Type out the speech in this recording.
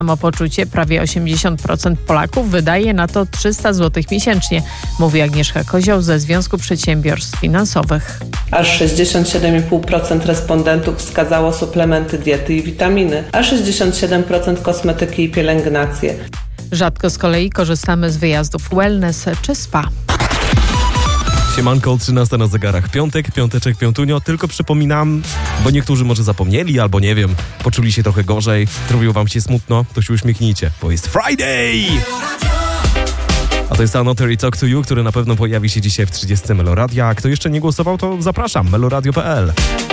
Samopoczucie prawie 80% Polaków wydaje na to 300 zł miesięcznie, mówi Agnieszka Kozioł ze Związku Przedsiębiorstw Finansowych. Aż 67,5% respondentów wskazało suplementy diety i witaminy, a 67% kosmetyki i pielęgnację. Rzadko z kolei korzystamy z wyjazdów wellness czy spa. Siemanko, 13 na zegarach. Piąteczek, piątunio. Tylko przypominam, bo niektórzy może zapomnieli, albo nie wiem, poczuli się trochę gorzej, zrobiło wam się smutno, to się uśmiechnijcie, bo jest Friday! A to jest Another Talk to You, który na pewno pojawi się dzisiaj w 30 Meloradia. A kto jeszcze nie głosował, to zapraszam, meloradio.pl.